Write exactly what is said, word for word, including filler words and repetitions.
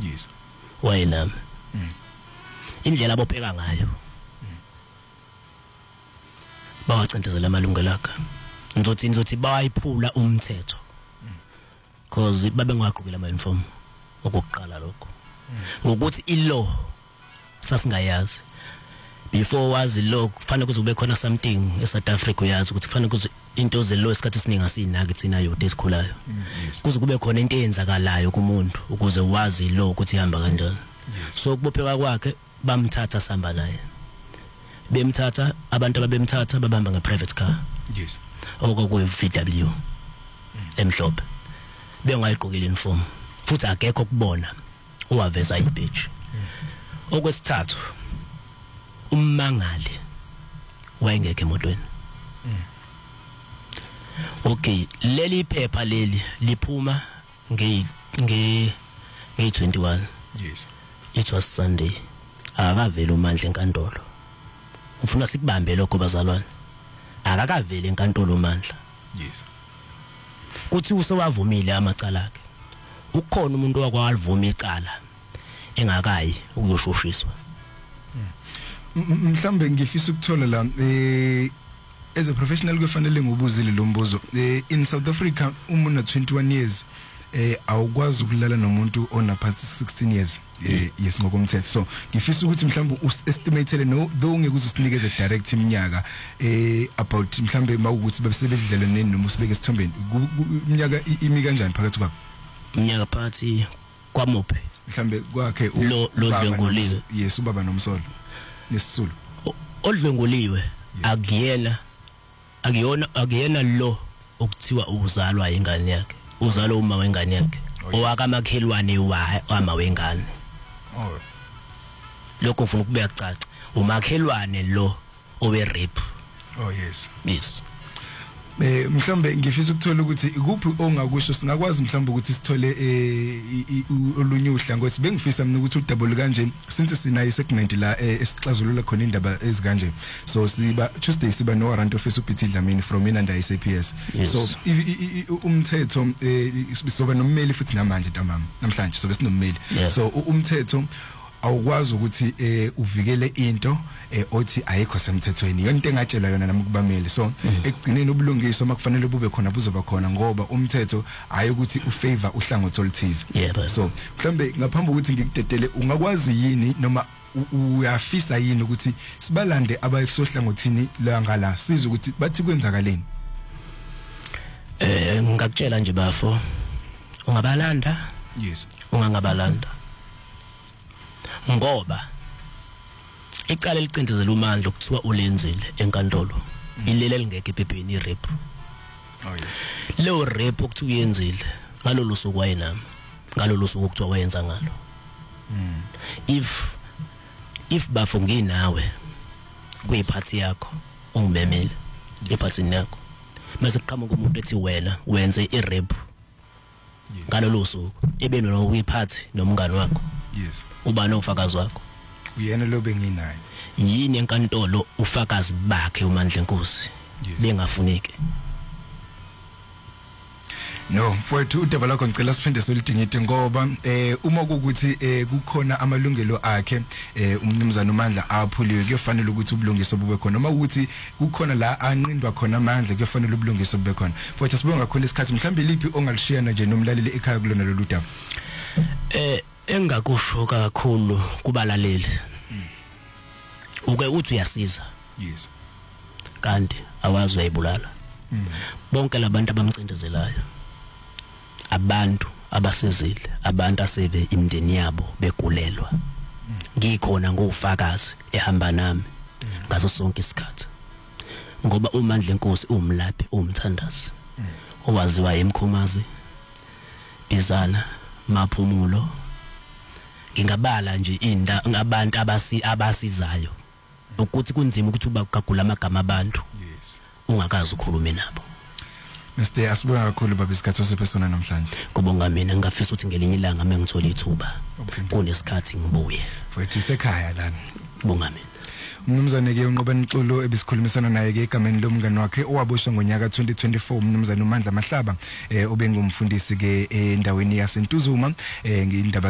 Yes. Wayenami. Mm. Indlela abopeka ngayo. Bawacindezela amalungelo akhe. Ngizothi ngizothi bayiphula umthetho. Cause babe ngwaqhubela ama uniform okuqala lokho. Ngokuthi ilaw sasingayazi. Before wazi law kufanele kuzube khona something eSouth Africa uyazi ukuthi kufanele kuze into ze law esikhathi esiningi asinaki thina yote esikhulayo. Kuze kube khona into eyenzakalayo kumuntu ukuze wazi law ukuthi ihamba kanjani. So kubopheka kwakhe bamthatha samba naye. Bemthatha abantu ababemthatha babamba nge private car. Yes. Okuyi V W. Emhlophe. Bengayigqokile uniform. Futhi akekho kubona owaveza ibadge. Okwesithathu ummangali wayengeke emotweni. Okay, leli iphepha leli liphuma nge nge nge twenty-one. Yes. It was Sunday. Akavela uMandla enkantolo. Ufuna sikubambe lokho bazalwane. Akakavela enkantolo uMandla. Yes. Kuthi usewavumile amacala akhe. Ukhona umuntu wakwalivuma icala engakayi ukuyoshoshiswa. Mhlambe ngifisa ukuthola la eh as a professional kufanele ngubuzile lo mbuzo. Eh in South Africa umuntu na twenty-one years eh awukwazi ukulala nomuntu onaphansi sixteen years eh yes ngokomthetho. So ngifisa ukuthi mhlambe uestimatele no though ngeke uzusinikeze direct iminyaka eh about mhlambe mawukuthi babesebedlela neni noma usibeke esithombeni iminyaka imi kanjani phakathi kwakho? Iminyaka phakathi kwamophe mhlambe kwakhe lo lodlenguliwe. Yes ubaba nomsolo nesisulu odlenguliwe akuyena akuyona akuyena lo okuthiwa uzalwa ingane yakhe uzalo uma wengane yakhe owakamakhelwane wama wengane. Oh Lokho ufuna ukubeka caca umakhelwane lo owe rape. Oh yes. Yes. Eh mhlambe ngifisa ukuthola ukuthi ikuphi ongakusho singakwazi mhlambe ukuthi sithole eh olunye uhlangothi bengifisa mina ukuthi udouble kanje since sinayo segment la esixazulula khona indaba ezikanje. So siba Tuesday siba no warrant officer uPithi Dlamini from Inanda I C P S. So umthetho sizoba nommeli futhi namanje ntamama namhlanje sobe sinommeli. So umthetho awukwazi ukuthi eh uvikele into eh othi ayikho semthethweni yonke engatshela yona nami kubameli. So ekugcineni ubulungiswa makufanele bube khona buzoba khona ngoba umthetho ayi ukuthi ufavor uhlangothi oluthize. So mhlambe ngaphambi ukuthi ngikudedele ungakwazi yini noma uyafisa yini ukuthi sibalande abayisohlangothini la ngala siza ukuthi bathi kwenzakaleni? Eh ngakutshela nje bafo ungabalanda. Yes. Ungangabalanda ngoba icala elicindezela uMandla ukuthiwa ulenzile enkantolo ilele lingeke ephepheni irape. Oh yes. Lo rape okuthiwa uyenzile ngalolu suku wayenami ngalolu suku okuthiwa wayenza ngalo. Mm. If if bafo nginawe kuyiphathi yakho ungibemele ephathini yakho mase kuqhamuka umuntu ethi wena wenze irape ngalolu suku ebeno nokuyiphathi nomngane wakho. Yes. Ubani ufakazi wakho? Uyena lo benginayo. Yini enkantolo ufakazi bakhe uMandla Nkosi bengafuneki? No, mfowethu udaba lakho ngicela siphinde solidingide ngoba eh uma ukuthi eh kukhona amalungelo akhe eh umnumzana uMandla aphuliwe kuyofanele ukuthi ubulungiswa bube khona noma ukuthi kukhona la anqindwa khona amandla kuyofanele ubulungiswa bube khona. Mfowethu sibonga kakhulu isikhathi mhlambe liphi ongalishiyana nje nomlaleli ekhaya kulona lolu daba? Eh engakusho kakhulu kubalaleli. Uke uthi uyasiza. Yes. Kanti awazi uyayibulala. Bonke labantu abamcindezelayo abantu abasezile abantu aseve imndeni yabo begulelwa. Ngikhona ngofakazi ehamba nami ngaso sonke isikhathi. Ngoba uMandla Nkosi umlaphi umthandazi. Owaziwa eMkhomazi Bizana Maphumulo. Ngingabala nje inda ngabantu abasi abasizayo ukuthi kunzima ukuthi ubagagula amagama abantu. Yes. Ungakazi ukukhuluma nabo. Mister asibonga kakhulu baba isikhathi osepesona namhlanje. Kubonga mina ngafisa ukuthi ngelinye ilanga mengithola ithuba kunesikhathi ngibuye. Futhi isekhaya lana. Kubonga mina. Umnumzane ke unqoba Nxolo ebisikhulumisana naye ke egameni lomngane wakhe owaboshwa ngonyaka twenty twenty-four umnumzane uMandla Mahlaba eh obengumfundisi ke endaweni yaseNtuzuma eh ngindaba